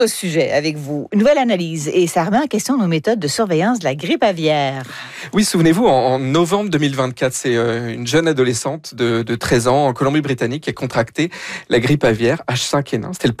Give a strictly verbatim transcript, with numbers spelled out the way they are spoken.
Au sujet avec vous, une nouvelle analyse et ça remet en question nos méthodes de surveillance de la grippe aviaire. Oui, souvenez-vous, en, en novembre deux mille vingt-quatre, c'est euh, une jeune adolescente de, de treize ans en Colombie-Britannique qui a contracté la grippe aviaire H cinq N un. C'était le